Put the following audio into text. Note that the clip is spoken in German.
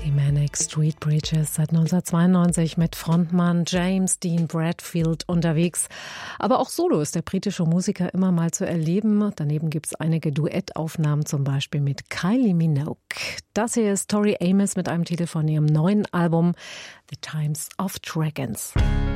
Die Manic Street Preachers seit 1992 mit Frontmann James Dean Bradfield unterwegs. Aber auch solo ist der britische Musiker immer mal zu erleben. Daneben gibt es einige Duettaufnahmen, zum Beispiel mit Kylie Minogue. Das hier ist Tori Amos mit einem Titel von ihrem neuen Album The Times of Dragons.